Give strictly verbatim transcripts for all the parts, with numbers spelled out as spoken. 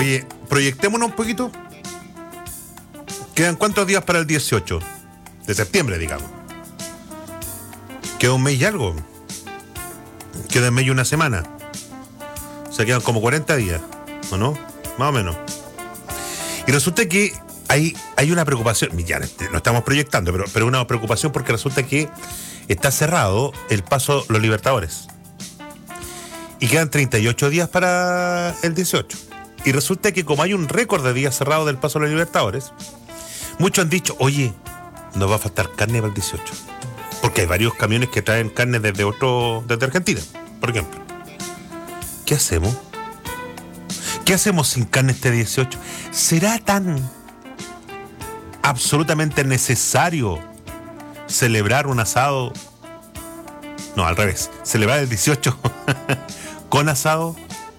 Oye, proyectémonos un poquito. ¿Quedan cuántos días para el dieciocho de septiembre, digamos? Queda un mes y algo. Queda un mes y una semana. O sea, quedan como cuarenta días, ¿o no? Más o menos. Y resulta que hay, hay una preocupación, ya no estamos proyectando, pero, pero una preocupación porque resulta que está cerrado el paso Los Libertadores. Y quedan treinta y ocho días para el dieciocho. Y resulta que como hay un récord de días cerrados del paso Los Libertadores, muchos han dicho, oye, nos va a faltar carne para el dieciocho. Porque hay varios camiones que traen carne desde otro, desde Argentina, por ejemplo. ¿Qué hacemos? ¿Qué hacemos sin carne este dieciocho? ¿Será tan absolutamente necesario celebrar un asado? No, al revés. Celebrar el dieciocho con asado.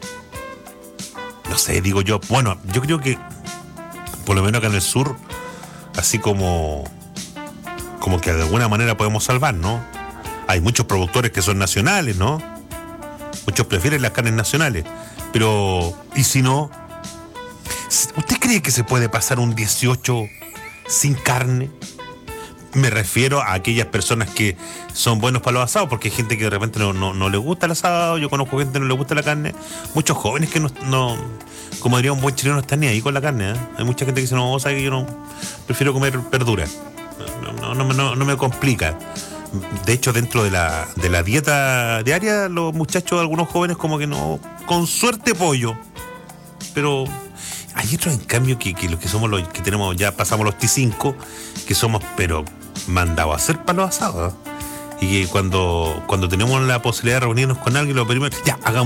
No sé, digo yo. Bueno, yo creo que por lo menos acá en el sur, así como como que de alguna manera podemos salvar, ¿no? Hay muchos productores que son nacionales, ¿no? Muchos prefieren las carnes nacionales. Pero, ¿y si no? ¿Usted cree que se puede pasar un dieciocho sin carne? Me refiero a aquellas personas que son buenos para los asados, porque hay gente que de repente no, no, no le gusta el asado. Yo conozco gente que no le gusta la carne. Muchos jóvenes que no, no como diría un buen chileno, no están ni ahí con la carne, ¿eh? Hay mucha gente que dice, no, o sea, que yo no prefiero comer verdura. No, no, no, no, no me complica. De hecho, dentro de la, de la dieta diaria, los muchachos, algunos jóvenes, como que no, con suerte pollo. Pero hay otros, en cambio, que, que los que somos los que tenemos, ya pasamos los T cinco, que somos, pero mandados a hacer para los asados, ¿eh? Y que cuando, cuando tenemos la posibilidad de reunirnos con alguien, lo primero, ya, hagamos